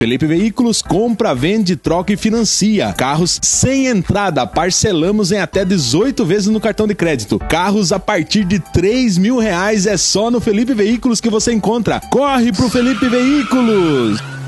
Felipe Veículos compra, vende, troca e financia. Carros sem entrada, parcelamos em até 18 vezes no cartão de crédito. Carros a partir de R$3.000 é só no Felipe Veículos que você encontra. Corre pro Felipe Veículos!